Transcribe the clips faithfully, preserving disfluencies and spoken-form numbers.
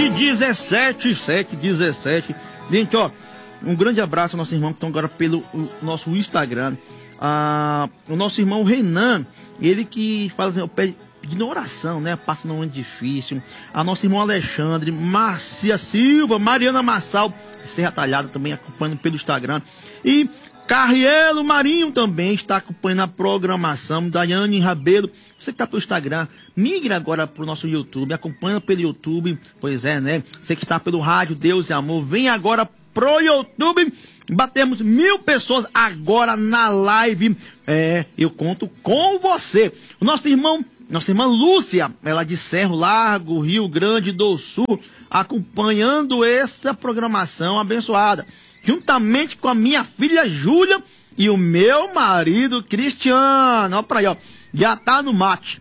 e dezessete, sete e dezessete. Gente, ó, um grande abraço ao nosso irmão que estão agora pelo nosso Instagram. Ah, o nosso irmão Renan, ele que fala assim, pede, pedindo oração, né? Passa num momento difícil. A nosso irmão Alexandre, Márcia Silva, Mariana Massal, Serra Talhada também acompanhando pelo Instagram. E Carrielo Marinho também está acompanhando a programação. Daiane Rabelo, você que está pelo Instagram, migre agora para o nosso YouTube, acompanha pelo YouTube. Pois é, né? Você que está pelo rádio Deus e Amor, vem agora pro YouTube. Batemos mil pessoas agora na live. É, eu conto com você. O nosso irmão, nossa irmã Lúcia, ela de Cerro Largo, Rio Grande do Sul, acompanhando essa programação abençoada, juntamente com a minha filha Júlia e o meu marido Cristiano. Olha pra aí, ó. Já tá no mate.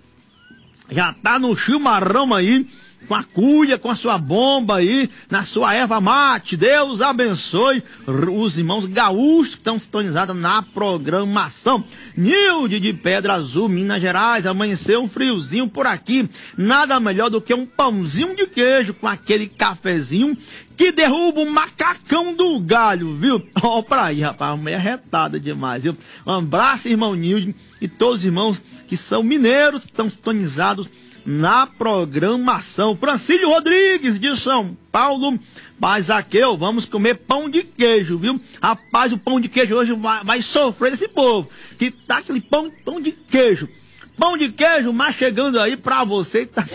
Já tá no chimarrão aí, com a cuia, com a sua bomba aí, na sua erva mate. Deus abençoe os irmãos gaúchos que estão sintonizados na programação. Nilde de Pedra Azul, Minas Gerais, amanheceu um friozinho por aqui. Nada melhor do que um pãozinho de queijo com aquele cafezinho que derruba o macacão do galho, viu? Ó, pra aí, rapaz, meio arretada demais, viu? Um abraço, irmão Nilde, e todos os irmãos que são mineiros, que estão sintonizados na programação. Francílio Rodrigues de São Paulo, mas Zaqueu, vamos comer pão de queijo, viu? Rapaz, o pão de queijo hoje vai, vai sofrer esse povo, que tá aquele pão, pão de queijo. Pão de queijo, mas chegando aí pra você que tá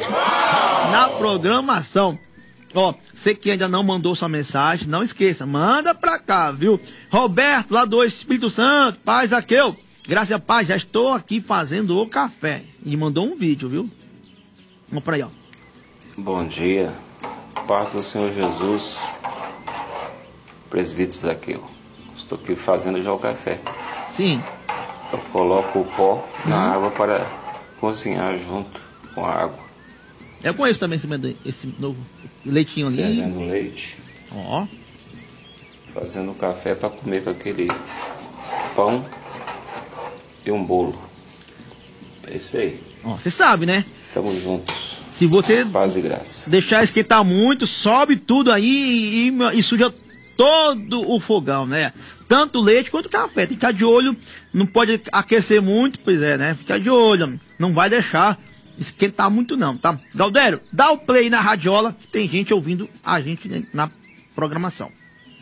na programação. Ó, você que ainda não mandou sua mensagem, não esqueça, manda pra cá, viu? Roberto, lá do Espírito Santo, Paz Zaqueu, graças a paz, já estou aqui fazendo o café. E mandou um vídeo, viu? Vamos pra aí, ó. Bom dia, paz do Senhor Jesus, presbítero Zaqueu. Estou aqui fazendo já o café. Sim. Eu coloco o pó na hum. água para cozinhar junto com a água. Eu conheço também esse, esse novo leitinho ali. Pegando leite. Ó. Fazendo café para comer com aquele pão e um bolo. É isso aí. Ó, você sabe, né? Estamos juntos. Se você paz e graça. Deixar esquentar muito, sobe tudo aí e, e, e suja todo o fogão, né? Tanto o leite quanto o café. Tem que ficar de olho, não pode aquecer muito, pois é, né? Fica de olho, não vai deixar esquentar muito não, tá? Galdério, dá o play na radiola, que tem gente ouvindo a gente na programação.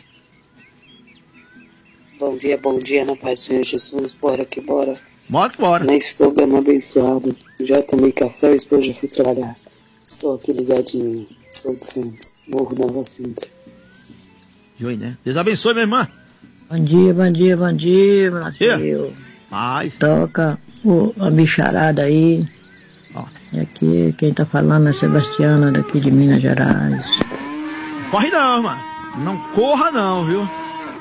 Bom dia, bom dia, na paz do Senhor Jesus, bora que bora. Bora que bora. Nesse programa abençoado, já tomei café, depois já fui trabalhar. Estou aqui ligadinho, sou de Santos, Morro da Nova Sintra. Joia, né? Deus abençoe, minha irmã. Bom dia, bom dia, bom dia, Brasil. Paz. Toca o, a bicharada aí. Ó. E aqui quem tá falando é Sebastiana, daqui de Minas Gerais. Corre não, irmã. Não corra não, viu?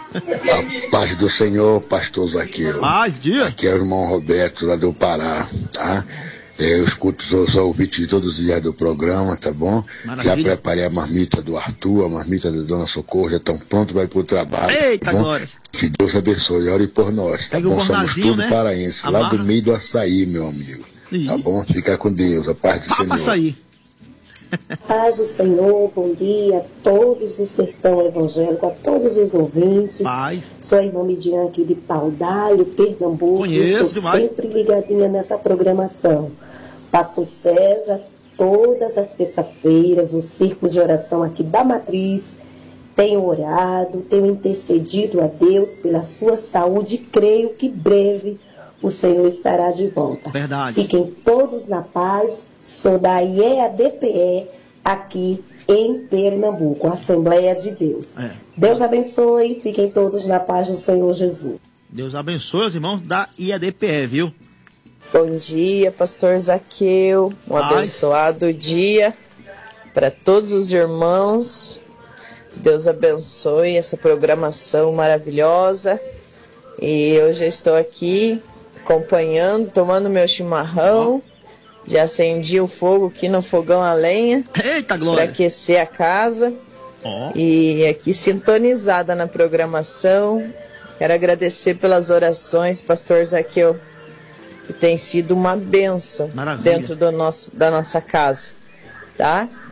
A paz do Senhor, pastor Zaqueu. Paz, dia. Aqui é o irmão Roberto, lá do Pará, tá? Eu escuto os ouvintes de todos os dias do programa, tá bom? Maravilha. Já preparei a marmita do Arthur, a marmita da Dona Socorro, já estão prontos para ir pro trabalho. Eita, tá glória. Que Deus abençoe, ore por nós, tá Pega bom? Somos tudo né? paraense, Amarra. lá do meio do Açaí, meu amigo. Ih. Tá bom? Fica com Deus, a paz do Pá Senhor. Açaí. Paz do Senhor, bom dia a todos do Sertão Evangélico, a todos os ouvintes. Paz. Sou a irmã Midian aqui de Paudalho, Pernambuco. Conheço Estou demais. sempre ligadinha nessa programação. Pastor César, todas as terças-feiras, o círculo de oração aqui da Matriz, tenho orado, tenho intercedido a Deus pela sua saúde e creio que breve o Senhor estará de volta. Verdade. Fiquem todos na paz. Sou da I E A D P E aqui em Pernambuco, Assembleia de Deus. É. Deus abençoe, fiquem todos na paz do Senhor Jesus. Deus abençoe os irmãos da I A D P E, viu? Bom dia, pastor Zaqueu. Um Ai. abençoado dia para todos os irmãos. Deus abençoe essa programação maravilhosa. E eu já estou aqui acompanhando, tomando meu chimarrão. Oh. Já acendi o fogo aqui no fogão a lenha. Eita, glória! Para aquecer a casa. Oh. E aqui sintonizada na programação. Quero agradecer pelas orações, pastor Zaqueu, que tem sido uma bênção Maravilha. dentro do nosso, da nossa casa, tá?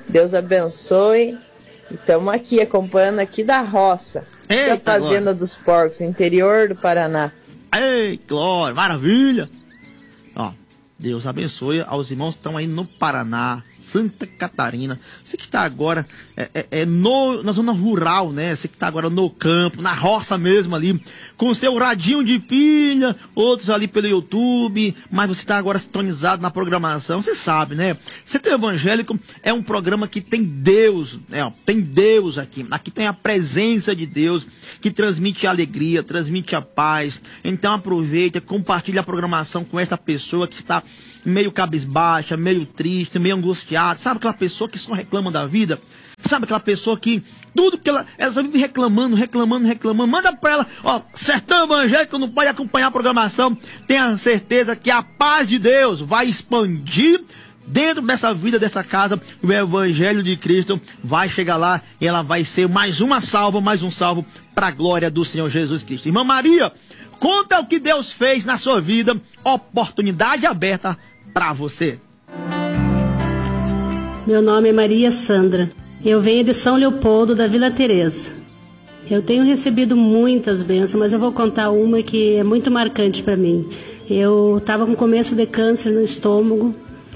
Deus abençoe. Estamos aqui acompanhando aqui da roça, Eita, da Fazenda glória. dos Porcos, interior do Paraná. Ei, glória, maravilha. Ó, Deus abençoe aos irmãos que estão aí no Paraná, Santa Catarina. Você que está agora é, é, é no, na zona rural, né? Você que está agora no campo, na roça mesmo ali, com o seu radinho de pilha, outros ali pelo YouTube, mas você está agora sintonizado na programação. Você sabe, né? Você tem Evangélico, é um programa que tem Deus, né? Tem Deus aqui. Aqui tem a presença de Deus, que transmite a alegria, transmite a paz. Então aproveita, compartilha a programação com essa pessoa que está meio cabisbaixa, meio triste, meio angustiada. Sabe aquela pessoa que só reclama da vida? Sabe aquela pessoa que tudo que ela, ela só vive reclamando, reclamando, reclamando. Manda pra ela, ó, Sertão Evangélico não pode acompanhar a programação. Tenha certeza que a paz de Deus vai expandir dentro dessa vida, dessa casa. O Evangelho de Cristo vai chegar lá e ela vai ser mais uma salva, mais um salvo para a glória do Senhor Jesus Cristo. Irmã Maria, conta o que Deus fez na sua vida. Oportunidade aberta para você. Meu nome é Maria Sandra. Eu venho de São Leopoldo, da Vila Teresa. Eu tenho recebido muitas bênçãos, mas eu vou contar uma que é muito marcante para mim. Eu estava com começo de câncer no estômago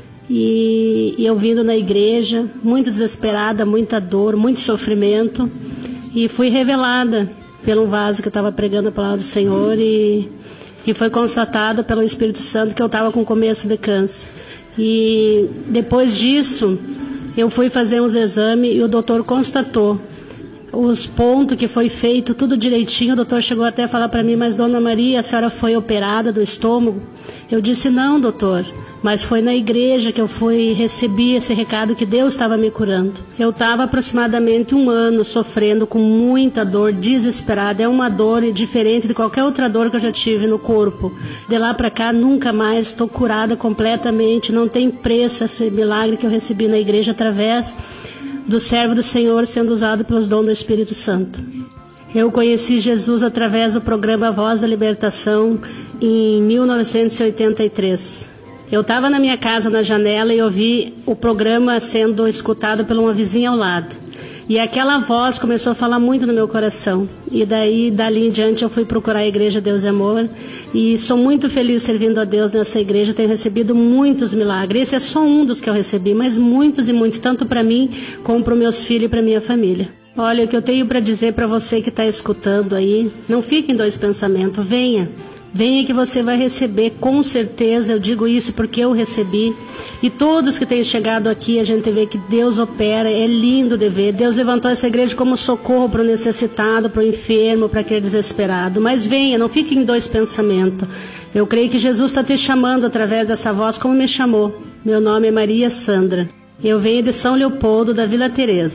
e, e eu vindo na igreja, muito desesperada, muita dor, muito sofrimento, e fui revelada pelo vaso que eu estava pregando a palavra do Senhor e, e foi constatado pelo Espírito Santo que eu estava com começo de câncer. E depois disso, eu fui fazer uns exames e o doutor constatou os pontos que foi feito, tudo direitinho. O doutor chegou até a falar para mim, mas dona Maria, a senhora foi operada do estômago? Eu disse, não, doutor, mas foi na igreja que eu fui receber esse recado que Deus estava me curando. Eu estava aproximadamente um ano sofrendo com muita dor, desesperada. É uma dor diferente de qualquer outra dor que eu já tive no corpo. De lá para cá, nunca mais estou curada completamente. Não tem preço esse milagre que eu recebi na igreja através do servo do Senhor sendo usado pelos dons do Espírito Santo. Eu conheci Jesus através do programa Voz da Libertação em mil novecentos e oitenta e três. Eu estava na minha casa na janela e ouvi o programa sendo escutado por uma vizinha ao lado. E aquela voz começou a falar muito no meu coração. E daí, dali em diante, eu fui procurar a Igreja Deus e Amor. E sou muito feliz servindo a Deus nessa igreja. Tenho recebido muitos milagres. Esse é só um dos que eu recebi, mas muitos e muitos, tanto para mim como para os meus filhos e para minha família. Olha, o que eu tenho para dizer para você que está escutando aí, não fique em dois pensamentos, venha. Venha que você vai receber, com certeza, eu digo isso porque eu recebi. E todos que têm chegado aqui, a gente vê que Deus opera, é lindo de ver. Deus levantou essa igreja como socorro para o necessitado, para o enfermo, para aquele desesperado. Mas venha, não fique em dois pensamentos. Eu creio que Jesus está te chamando através dessa voz, como me chamou. Meu nome é Maria Sandra. Eu venho de São Leopoldo, da Vila Teresa.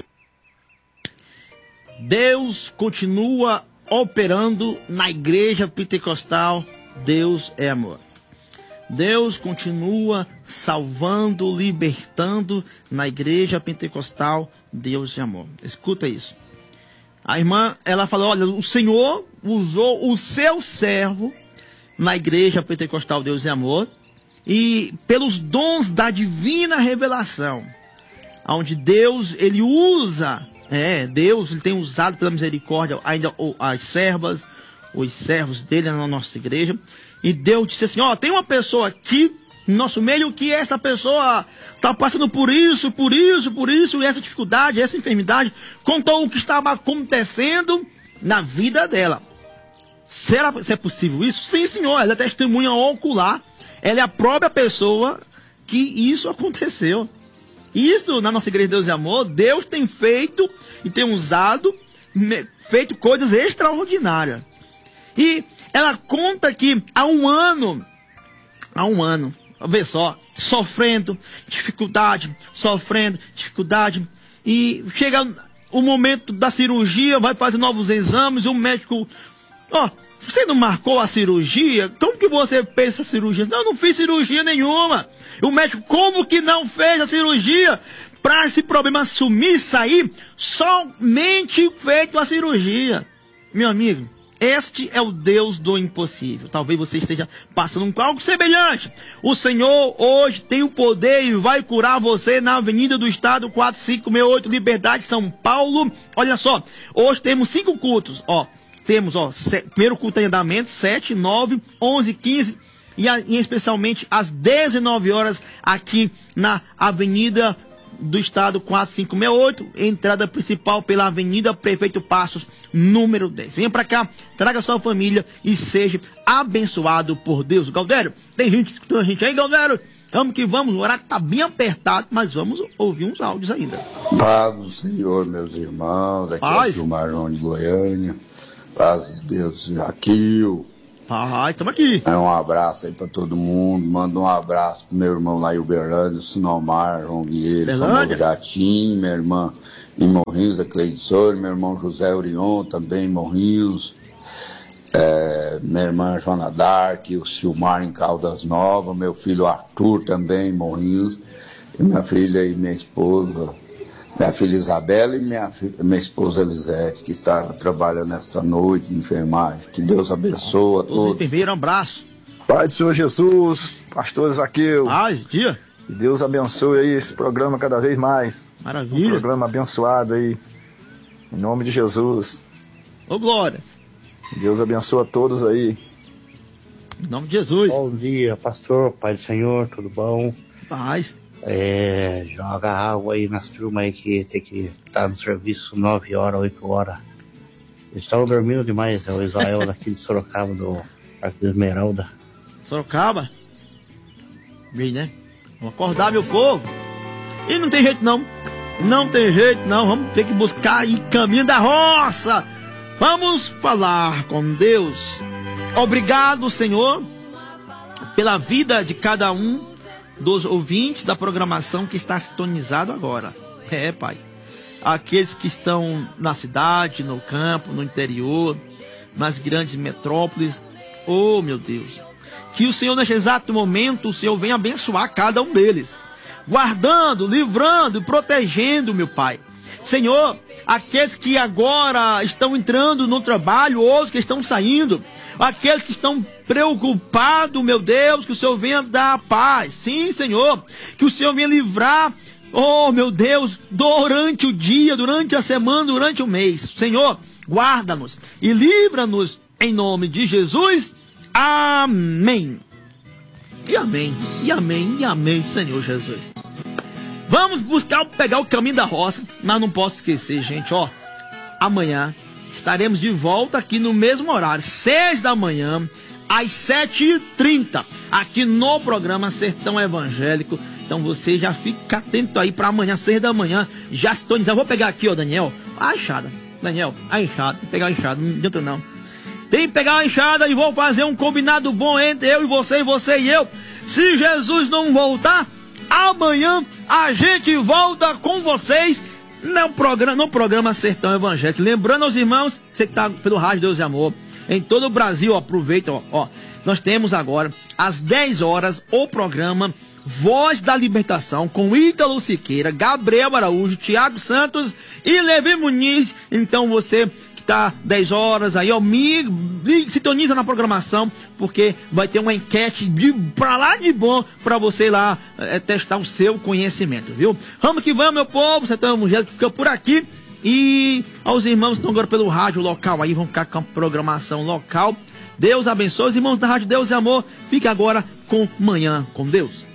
Deus continua operando na igreja pentecostal. Deus é amor. Deus continua salvando, libertando na igreja pentecostal. Deus é amor. Escuta isso. A irmã, ela falou, olha, o Senhor usou o seu servo na igreja pentecostal Deus é amor e pelos dons da divina revelação, onde Deus, ele usa É, Deus ele tem usado pela misericórdia ainda as servas, os servos dele na nossa igreja. E Deus disse assim, ó, tem uma pessoa aqui no nosso meio que essa pessoa está passando por isso, por isso, por isso, e essa dificuldade, essa enfermidade. Contou o que estava acontecendo na vida dela. Será que é possível isso? Sim, senhor, ela é testemunha ocular. Ela é a própria pessoa que isso aconteceu. Isso, na nossa igreja Deus e Amor, Deus tem feito e tem usado, feito coisas extraordinárias. E ela conta que há um ano, há um ano, vê só, sofrendo dificuldade, sofrendo dificuldade, e chega o momento da cirurgia, vai fazer novos exames, o médico, ó, você não marcou a cirurgia? Como que você fez essa cirurgia? Não, eu não fiz cirurgia nenhuma. O médico, como que não fez a cirurgia? Para esse problema sumir, sair, somente feito a cirurgia. Meu amigo, Este é o Deus do impossível. Talvez você esteja passando com algo semelhante. O Senhor hoje tem o poder e vai curar você na Avenida do Estado quatro cinco seis oito, Liberdade, São Paulo. Olha só, hoje temos cinco cultos, ó. Temos, ó, set, primeiro culto em andamento, sete, nove, onze, quinze e, a, e especialmente às dezenove horas aqui na Avenida do Estado quatro cinco seis oito, entrada principal pela Avenida Prefeito Passos, número dez. Venha pra cá, traga sua família e seja abençoado por Deus. Galdério, tem gente escutando a gente aí, Galdério? Vamos que vamos, o horário tá bem apertado, mas vamos ouvir uns áudios ainda. Paz do Senhor, meus irmãos, aqui Paz. É o Gilmarão de Goiânia. Paz de Deus, Jaquil. Ah, estamos aqui. É um abraço aí pra todo mundo. Manda um abraço pro meu irmão lá em Uberlândia, Sinomar, João Vieira, famoso Jatim, minha irmã em Morrinhos, da Cleidson, meu irmão José Orion, também em Morrinhos. É, minha irmã Joana Dark, o Silmar em Caldas Novas, meu filho Arthur também em Morrinhos, e minha filha e minha esposa. Minha filha Isabela e minha, minha esposa Elisete, que está trabalhando esta noite de enfermagem. Que Deus abençoe a todos. Enfermeiro, um abraço. Pai do Senhor Jesus, pastor Zaqueu. Paz, dia. Que Deus abençoe aí esse programa cada vez mais. Maravilha. Um programa abençoado aí. Em nome de Jesus. Ô, glória. Que Deus abençoe a todos aí. Em nome de Jesus. Bom dia, pastor, Pai do Senhor, tudo bom? Paz. É, joga água aí nas turmas aí que tem que estar no serviço nove horas, oito horas. Eles estavam dormindo demais, é o Israel daqui de Sorocaba, do Parque da Esmeralda. Sorocaba? Bem, né? Vamos acordar, meu povo. E não tem jeito não. Não tem jeito não. Vamos ter que buscar aí caminho da roça. Vamos falar com Deus. Obrigado, Senhor, pela vida de cada um dos ouvintes da programação que está sintonizado agora. É, Pai. Aqueles que estão na cidade, no campo, no interior, nas grandes metrópoles. Oh, meu Deus. Que o Senhor, neste exato momento, o Senhor venha abençoar cada um deles. Guardando, livrando e protegendo, meu Pai. Senhor, aqueles que agora estão entrando no trabalho, outros que estão saindo, aqueles que estão preocupados, meu Deus, que o Senhor venha dar paz. Sim, Senhor, que o Senhor venha livrar, oh, meu Deus, durante o dia, durante a semana, durante o mês. Senhor, guarda-nos e livra-nos em nome de Jesus. Amém. E amém, e amém, e amém, Senhor Jesus. Vamos buscar, pegar o caminho da roça, mas não posso esquecer, gente, ó, amanhã estaremos de volta aqui no mesmo horário, seis da manhã, às sete e trinta, aqui no programa Sertão Evangélico. Então você já fica atento aí para amanhã, seis da manhã, já sintonizar. Vou pegar aqui, ó, Daniel, a enxada. Daniel, a enxada, vou pegar a enxada, não adianta não. Tem que pegar a enxada e vou fazer um combinado bom entre eu e você, e você e eu. Se Jesus não voltar, amanhã a gente volta com vocês no programa, no programa Sertão Evangélico. Lembrando aos irmãos, você que está pelo Rádio Deus e Amor, em todo o Brasil, ó, aproveita, ó, ó, nós temos agora, às dez horas, o programa Voz da Libertação, com Ítalo Siqueira, Gabriel Araújo, Tiago Santos e Levi Muniz. Então você que está dez horas aí, ó, me, me sintoniza na programação, porque vai ter uma enquete de, pra lá de bom, pra você lá é, testar o seu conhecimento, viu? Vamos que vamos, meu povo, Sertão Evangélico fica por aqui. E aos irmãos que estão agora pelo rádio local aí, vão ficar com a programação local. Deus abençoe os irmãos da Rádio Deus e Amor. Fique agora com Manhã com Deus.